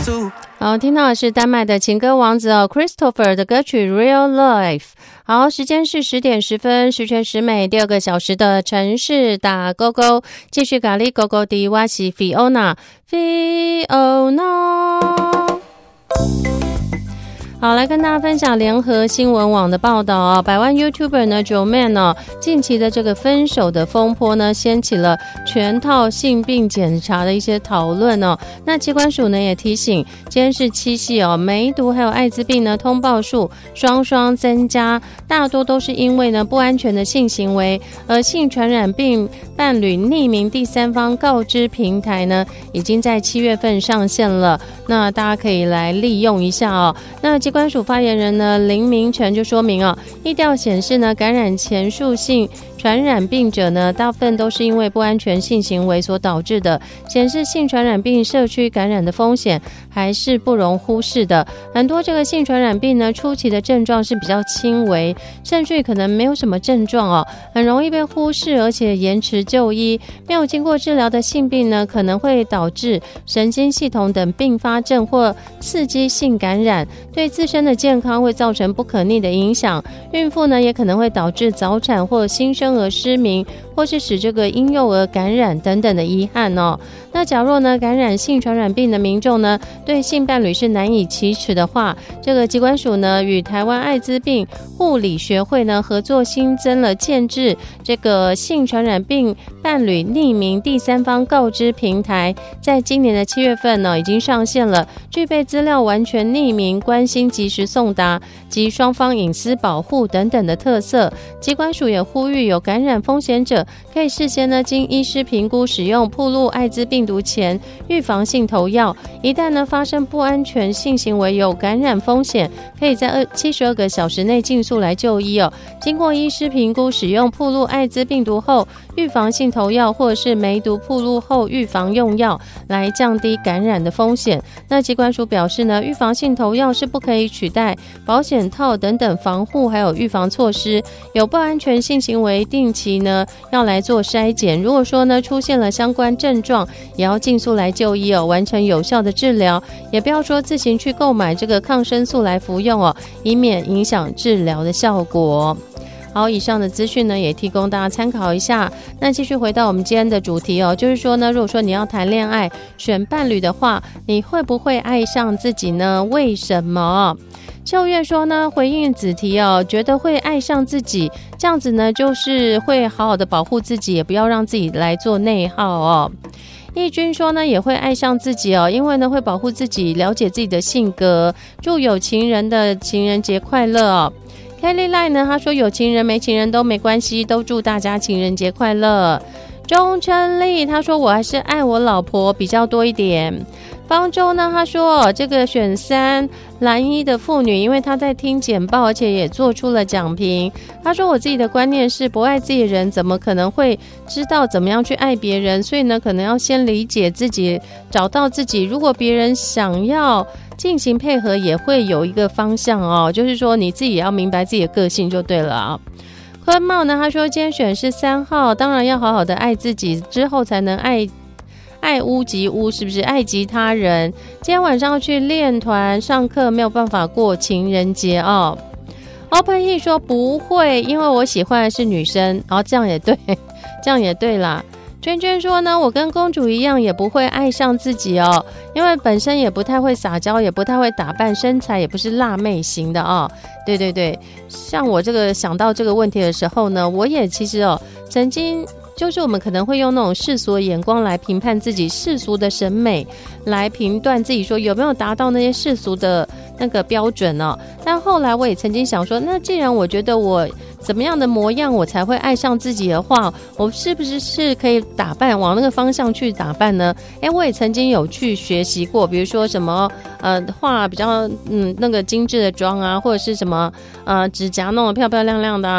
好，听到的是丹麦的情歌王子Christopher 的歌曲 Real Life。 好，时间是10点10分，十全十美第2个小时的城市打勾勾，继续咖喱勾勾的我是 Fiona。 好，来跟大家分享联合新闻网的报道百万 YouTuber 呢 Joeman 近期的这个分手的风波呢，掀起了全套性病检查的一些讨论那疾管署呢也提醒，今天是七夕梅毒还有艾滋病呢通报数双双增加，大多都是因为呢不安全的性行为，而性传染病伴侣匿名第三方告知平台呢已经在7月份上线了，那大家可以来利用一下那疾管署发言人呢林明成就说明疫调显示呢，感染前述性传染病者呢，大部分都是因为不安全性行为所导致的，显示性传染病社区感染的风险还是不容忽视的。很多这个性传染病呢，初期的症状是比较轻微，甚至可能没有什么症状很容易被忽视，而且延迟就医。没有经过治疗的性病呢，可能会导致神经系统等并发症或刺激性感染，对自身的健康会造成不可逆的影响。孕妇呢，也可能会导致早产或新生儿失明，或是使这个婴幼儿感染等等的遗憾那假若呢感染性传染病的民众呢，对性伴侣是难以启齿的话，这个疾管署呢与台湾艾滋病护理学会呢合作，新增了建制这个性传染病伴侣匿名第三方告知平台，在今年的7月份呢已经上线了，具备资料完全匿名、关心及时送达及双方隐私保护等等的特色。疾管署也呼吁有感染风险者可以事先呢经医师评估使用暴露艾滋病毒前预防性投药，一旦呢发生不安全性行为有感染风险，可以在72个小时内尽速来就医经过医师评估使用暴露艾滋病毒后预防性投药，或者是梅毒暴露后预防用药，来降低感染的风险。那疾管署表示呢，预防性投药是不可以取代保险套等等防护还有预防措施，有不安全性行为定期呢要来做筛检，如果说呢出现了相关症状，也要尽速来就医完成有效的治疗，也不要说自行去购买这个抗生素来服用以免影响治疗的效果。好，以上的资讯呢也提供大家参考一下。那继续回到我们今天的主题就是说呢，如果说你要谈恋爱选伴侣的话，你会不会爱上自己呢？为什么？秀月说呢，回应子题觉得会爱上自己，这样子呢就是会好好的保护自己，也不要让自己来做内耗义军说呢，也会爱上自己因为呢会保护自己，了解自己的性格。祝有情人的情人节快乐Kelly Line 呢，他说有情人没情人都没关系，都祝大家情人节快乐。钟琛丽他说我还是爱我老婆比较多一点。方舟呢，他说这个选3蓝衣的妇女，因为他在听简报，而且也做出了讲评。他说我自己的观念是，不爱自己的人怎么可能会知道怎么样去爱别人，所以呢可能要先理解自己，找到自己，如果别人想要进行配合，也会有一个方向就是说你自己也要明白自己的个性就对了坤茂呢，他说今天选是3号，当然要好好的爱自己，之后才能爱屋及乌，是不是？爱及他人。今天晚上要去练团上课，没有办法过情人节Open E 说不会，因为我喜欢的是女生。这样也对，这样也对啦。娟娟说呢，我跟公主一样也不会爱上自己因为本身也不太会撒娇，也不太会打扮，身材也不是辣妹型的对对对，像我这个想到这个问题的时候呢，我也其实曾经就是我们可能会用那种世俗的眼光来评判自己，世俗的审美来评断自己说有没有达到那些世俗的那个标准但后来我也曾经想说，那既然我觉得我怎么样的模样我才会爱上自己的话，我是不是可以打扮往那个方向去打扮呢？我也曾经有去学习过，比如说什么化比较那个精致的妆或者是什么指甲弄得漂漂亮亮的